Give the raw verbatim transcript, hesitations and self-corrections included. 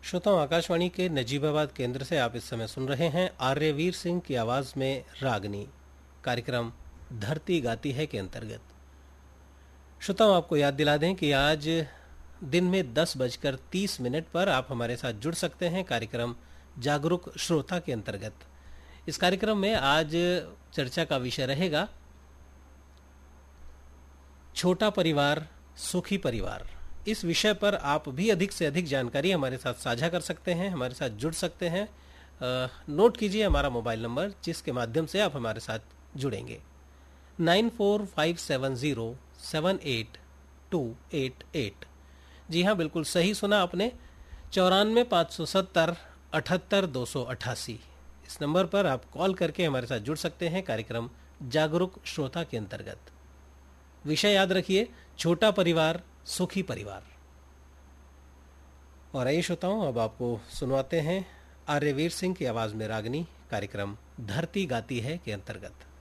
श्रोताओं, आकाशवाणी के नजीबाबाद केंद्र से आप इस समय सुन रहे हैं आर्यवीर सिंह की आवाज में रागनी कार्यक्रम धरती गाती है के अंतर्गत। श्रोताओं, आपको याद दिला दें कि आज दिन में दस बजकर तीस मिनट पर आप हमारे साथ जुड़ सकते हैं कार्यक्रम जागरूक श्रोता के अंतर्गत। इस कार्यक्रम में आज चर्चा का विषय रहेगा छोटा परिवार सुखी परिवार। इस विषय पर आप भी अधिक से अधिक जानकारी हमारे साथ साझा कर सकते हैं, हमारे साथ जुड़ सकते हैं। आ, नोट कीजिए हमारा मोबाइल नंबर जिसके माध्यम से आप हमारे साथ जुड़ेंगे, nine four five seven zero seven eight to eight eight. जी हाँ, बिल्कुल सही सुना आपने, चौरानवे पाँच सौ सत्तर अठहत्तर दो सौ अट्ठासी। इस नंबर पर आप कॉल करके हमारे साथ जुड़ सकते हैं कार्यक्रम जागरूक श्रोता के अंतर्गत। विषय याद रखिए, छोटा परिवार सुखी परिवार। और आइए श्रोताओं, अब आपको सुनवाते हैं आर्यवीर सिंह की आवाज में रागनी कार्यक्रम धरती गाती है के अंतर्गत।